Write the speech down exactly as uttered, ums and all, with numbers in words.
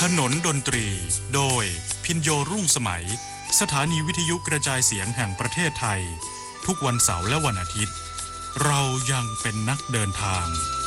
นนดนตรีโดยพินโยรุ่งสมัยสถานีวิทยุกระจายเสียงแห่งประเทศไทยทุกวันเสาร์และวันอาทิตย์เรายังเป็นนักเดินทาง